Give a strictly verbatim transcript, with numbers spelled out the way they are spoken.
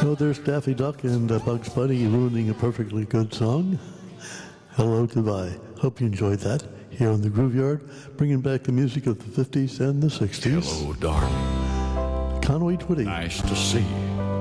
So there's Daffy Duck and uh, Bugs Bunny ruining a perfectly good song. Hello, goodbye. Hope you enjoyed that here on the Grooveyard, bringing back the music of the fifties and the sixties. Hello, darling. Conway Twitty. Nice to see you.